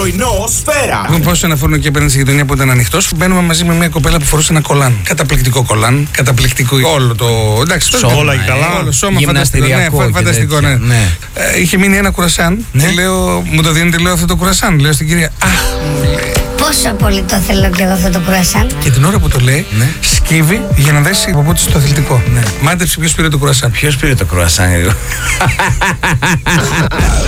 Πρωινό σφαίρα. Λοιπόν, πάω σε ένα φούρνο και απέναντι στη γειτονιά που ήταν ανοιχτό. Μπαίνουμε μαζί με μια κοπέλα που φορούσε ένα κολάν. Καταπληκτικό κολάν. Καταπληκτικό όλο το. Εντάξει, όλα και καλά. Όλο σώμα φανταστικό. Ναι, φανταστικό, ναι. Είχε μείνει ένα κουρασάν. Και λέω, μου το δίνετε, λέω αυτό το κουρασάν. Λέω στην κυρία, αχ, μου λέει. Πόσο πολύ το θέλω και εγώ αυτό το κουρασάν. Και την ώρα που το λέει, σκύβει για να δέσει από πότε στο αθλητικό. Μάντεψε ποιος πήρε το κουρασάν. Ποιος πήρε το κουρασάν, εγώ.